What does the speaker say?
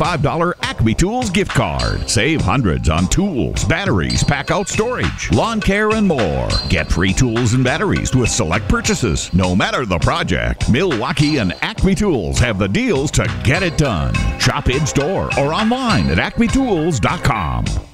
$25 Acme Tools gift card. Save hundreds on tools, batteries, pack-out storage, lawn care, and more. Get free tools and batteries with select purchases. No matter the project, Milwaukee and Acme Tools have the deals to get it done. Shop in-store or online at acmetools.com.